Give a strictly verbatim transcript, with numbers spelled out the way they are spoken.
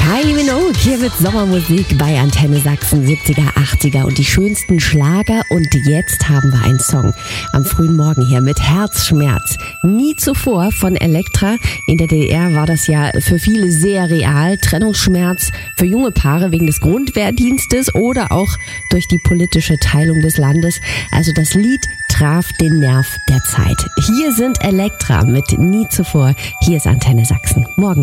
Kylie Minogue hier mit Sommermusik bei Antenne Sachsen, siebziger, achtziger und die schönsten Schlager. Und jetzt haben wir einen Song am frühen Morgen hier mit Herzschmerz. Nie zuvor von Elektra. In der D D R war das ja für viele sehr real. Trennungsschmerz für junge Paare wegen des Grundwehrdienstes oder auch durch die politische Teilung des Landes. Also das Lied traf den Nerv der Zeit. Hier sind Elektra mit Nie zuvor. Hier ist Antenne Sachsen. Morgen.